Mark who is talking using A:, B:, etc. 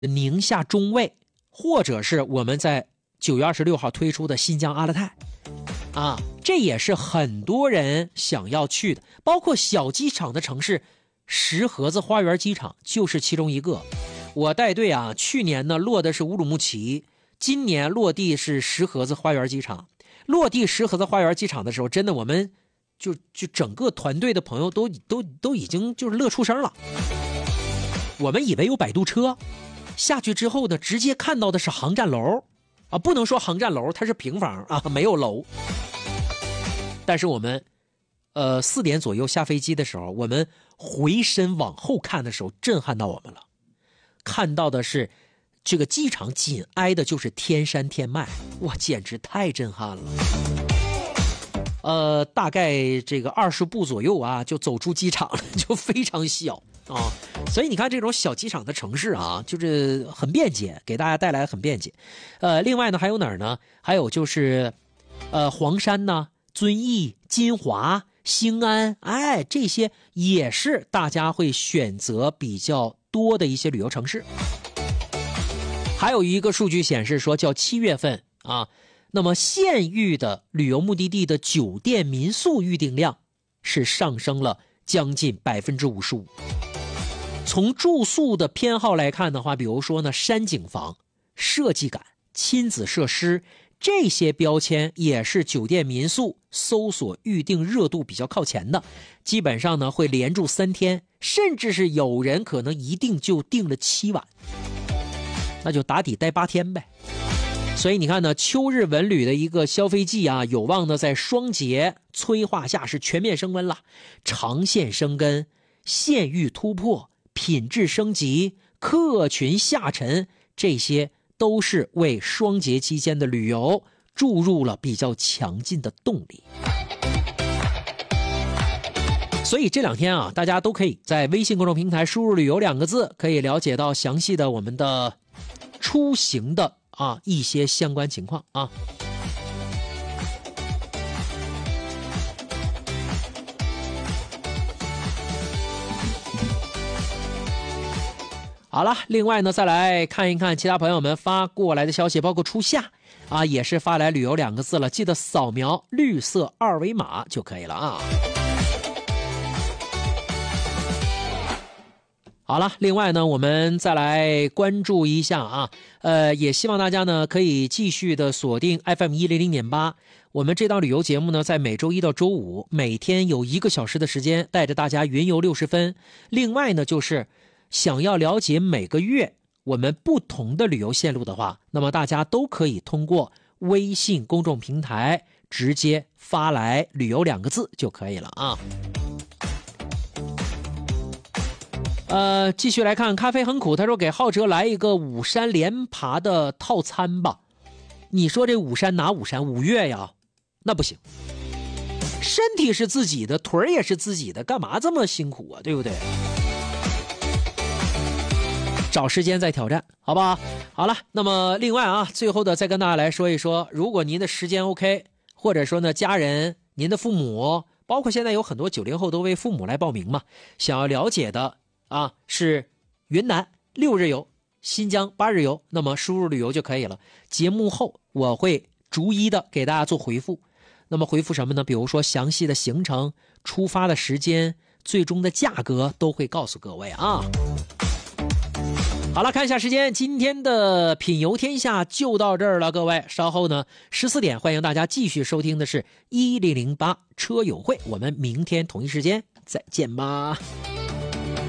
A: 宁夏中卫，或者是我们在9月26号推出的新疆阿勒泰啊，这也是很多人想要去的。包括小机场的城市，石河子花园机场就是其中一个。我带队啊，去年呢落的是乌鲁木齐，今年落地是石河子花园机场。落地石河子花园机场的时候，真的我们就整个团队的朋友都已经就是乐出声了。我们以为有摆渡车，下去之后呢，直接看到的是航站楼啊，不能说航站楼，它是平房啊，没有楼。但是我们4点左右下飞机的时候，我们回身往后看的时候，震撼到我们了。看到的是这个机场紧挨的就是天山天脉，哇，简直太震撼了。大概这个20步左右啊，就走出机场了，就非常小啊。所以你看这种小机场的城市啊，就是很便捷，给大家带来很便捷。另外呢，还有哪儿呢？还有就是黄山呢、遵义、金华、兴安，哎，这些也是大家会选择比较多的一些旅游城市。还有一个数据显示说，叫7月份啊，那么县域的旅游目的地的酒店民宿预订量是上升了将近55%。从住宿的偏好来看的话，比如说呢，山景房、设计感、亲子设施这些标签也是酒店民宿搜索预订热度比较靠前的，基本上呢会连住3天，甚至是有人可能一订就订了7晚，那就打底待8天呗。所以你看呢，秋日文旅的一个消费季啊，有望呢在双节催化下是全面升温了，长线生根，县域突破，品质升级，客群下沉，这些都是为双节期间的旅游注入了比较强劲的动力。所以这2天啊，大家都可以在微信公众平台输入旅游2个字，可以了解到详细的我们的出行的一些相关情况啊。好了，另外呢，再来看一看其他朋友们发过来的消息，包括初夏啊，也是发来旅游2个字了，记得扫描绿色2维码就可以了啊。好了，另外呢，我们再来关注一下啊，也希望大家呢可以继续的锁定 FM100.8，我们这档旅游节目呢，在每周1到周5每天有1个小时的时间，带着大家云游60分。另外呢，就是想要了解每个月我们不同的旅游线路的话，那么大家都可以通过微信公众平台直接发来旅游2个字就可以了啊。继续来看，咖啡很苦，他说给浩哲来一个5山连爬的套餐吧。你说这5山哪5山？5岳呀？那不行，身体是自己的，腿儿也是自己的，干嘛这么辛苦啊？对不对？找时间再挑战，好不好？好了，那么另外啊，最后的再跟大家来说一说，如果您的时间 OK， 或者说呢家人、您的父母，包括现在有很多90后都为父母来报名嘛，想要了解的啊是云南6日游、新疆8日游，那么输入旅游就可以了。节目后我会逐一的给大家做回复。那么回复什么呢？比如说详细的行程、出发的时间、最终的价格都会告诉各位啊。好了，看一下时间，今天的品游天下就到这儿了，各位。稍后呢14点，欢迎大家继续收听的是1008车友会，我们明天同一时间再见吧。